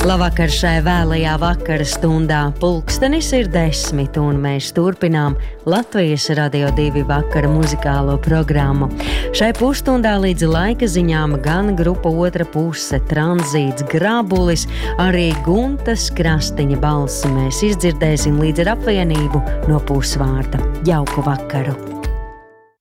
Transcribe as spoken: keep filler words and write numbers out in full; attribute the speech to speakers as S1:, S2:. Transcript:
S1: Labvakar šai vēlajā vakara stundā. Pulkstenis ir desmit, un mēs turpinām Latvijas Radio divi vakara muzikālo programmu. Šai pusstundā līdz laika ziņām gan grupa Otra puse, Tranzīts, Grabulis, arī Guntas Krastiņa balsi mēs izdzirdēsim līdz ar apvienību no Pusvārda. Jauku vakaru!